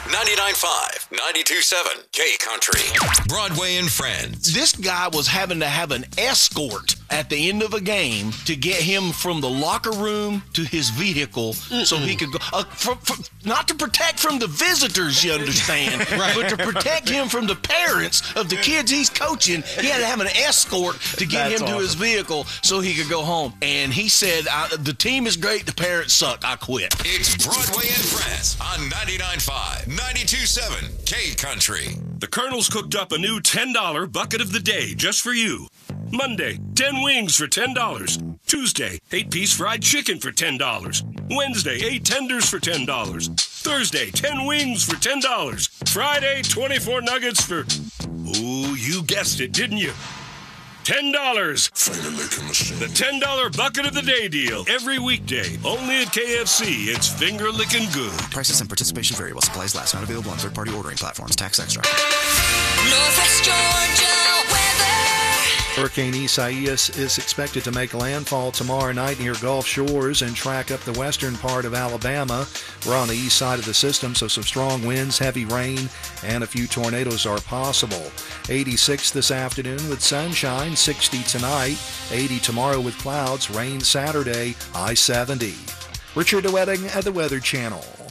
99.5, 92.7, K Country. Broadway and Friends. This guy was having to have an escort at the end of a game to get him from the locker room to his vehicle so he could go. Not to protect from the visitors, you understand, right, but to protect him from the parents of the kids he's coaching. He had to have an escort to get him to his vehicle so he could go home. And he said, the team is great, the parents suck, I quit. It's Broadway and Friends on 99.5, 92.7, K Country. The Colonel's cooked up a new $10 bucket of the day just for you. Monday, 10 wings for $10. Tuesday, 8-piece fried chicken for $10. Wednesday, 8 tenders for $10. Thursday, 10 wings for $10. Friday, 24 nuggets for... Ooh, you guessed it, didn't you? $10. The $10 bucket of the day deal. Every weekday. Only at KFC. It's finger licking good. Prices and participation vary while supplies last. Not available on third-party ordering platforms. Tax extra. Northwest Georgia weather. Hurricane Isaias is expected to make landfall tomorrow night near Gulf Shores and track up the western part of Alabama. We're on the east side of the system, so some strong winds, heavy rain, and a few tornadoes are possible. 86 this afternoon with sunshine, 60 tonight, 80 tomorrow with clouds, rain Saturday, high 70. Richard DeWetting at the Weather Channel.